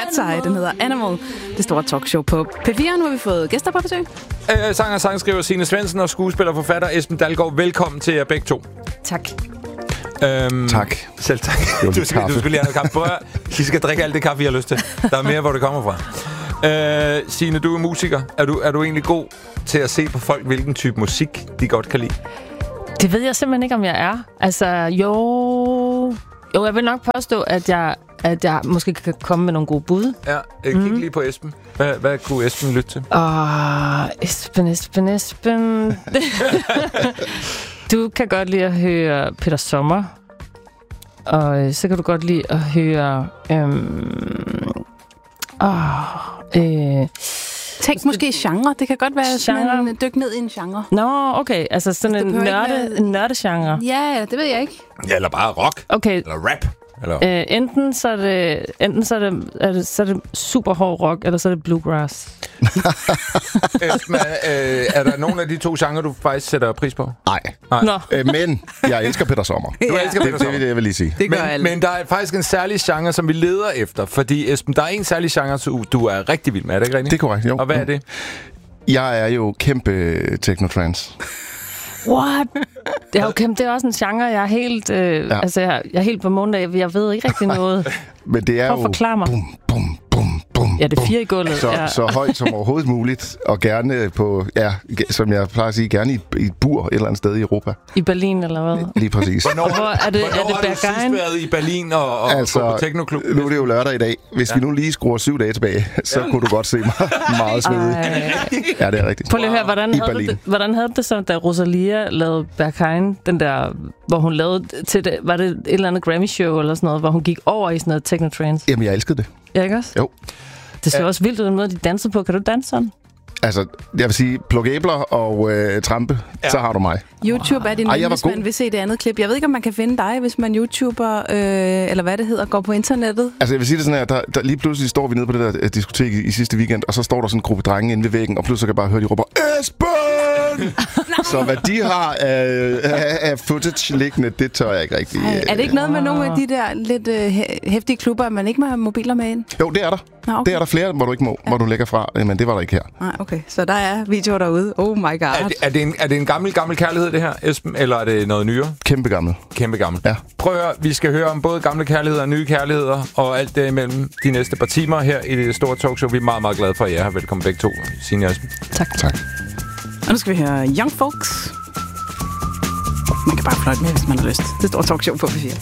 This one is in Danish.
Birdseye. Den hedder Animal. Det store talkshow på P4. Nu har vi fået gæster på besøg. Sangskriver Signe Svendsen og skuespiller og forfatter Esben Dalgaard. Velkommen til jer begge to. Tak. Tak. Selv tak. Du skal lige have noget kaffe. Prøv at, I skal drikke alt det kaffe, I har lyst til. Der er mere, hvor det kommer fra. Signe, du er musiker. Er du egentlig god til at se på folk, hvilken type musik de godt kan lide? Det ved jeg simpelthen ikke, om jeg er. Altså, jo, jeg vil nok påstå, at jeg måske kan komme med nogle gode bud. Ja, kig lige på Esben. Hvad kunne Esben lytte til? Esben. Du kan godt lide at høre Peter Sommer. Og så kan du godt lide at høre... Tænk måske genre. Det kan godt være sådan en dyk ned i en genre. Nå, okay. Altså sådan en nørdegenre. Ja, det ved jeg ikke. Ja, eller bare rock. Okay. Eller rap. Eller? Enten så er det super hård rock, eller så er det bluegrass. Er der nogen af de to genrer, du faktisk sætter pris på? Nej. Men jeg elsker Peter Sommer. Du elsker Peter Sommer. Det vil jeg lige sige. Men der er faktisk en særlig genre, som vi leder efter. Fordi, Esben, der er en særlig genre, som du er rigtig vild med. Er det ikke rigtigt? Det er korrekt, jo. Og hvad er det? Jeg er jo kæmpe technotrance. What? Det er også en genre, jeg er helt... Altså, jeg er helt på munden af. Jeg ved ikke rigtig noget. Men det er jo... forklare mig. Bum, bum, bum, bum. Ja, det er 4 i gulvet. Så højt som overhovedet muligt. Og gerne på... Ja, som jeg plejer at sige, gerne i et bur et eller andet sted i Europa. I Berlin, eller hvad? Lige præcis. Hvornår er det har du sidst været i Berlin og altså, på teknoklub? Nu er det jo lørdag i dag. Hvis vi nu lige skruer 7 dage tilbage, så kunne du godt se mig meget svedig. Ja, det er rigtigt. Prøv lige at høre, hvordan havde det så, da Rosalia lavede Berghain, den der, hvor hun lavede til det, var det et eller andet Grammy-show eller sådan noget, hvor hun gik over i sådan noget technotrance? Jamen, jeg elskede det. Ja, ikke også? Jo. Det så også vildt ud, den måde, de danser på. Kan du danse sådan? Altså, jeg vil sige, pluk æbler og trampe, så har du mig. YouTube er din hvis man vil se det andet klip. Jeg ved ikke, om man kan finde dig, hvis man YouTuber, eller hvad det hedder, går på internettet. Altså, jeg vil sige det sådan her, der lige pludselig står vi nede på det der diskotek i sidste weekend, og så står der sådan en gruppe drenge inde ved væggen, og pludselig kan jeg bare høre, de råber, Esben! Så hvad de har af footage liggende, det tør jeg ikke rigtig. Er det ikke noget med nogle af de der lidt heftige klubber, at man ikke må have mobiler med ind? Jo, det er der. Okay. Det er der flere, hvor du ikke må, hvor du lægger fra, men det var der ikke her. Nej, okay. Så der er videoer derude. Oh my god. Er det en gammel kærlighed, det her, Esben, eller er det noget nyere? Kæmpe gammel. Ja. Prøv at høre, vi skal høre om både gamle kærligheder og nye kærligheder, og alt det imellem de næste par timer her i det store talkshow. Vi er meget, meget glade for, at I er her. Velkommen begge to, Signe og Esben. Tak. Og nu skal vi høre Young Folks. Man kan bare fløjte med, hvis man har lyst. Det store talkshow på P4.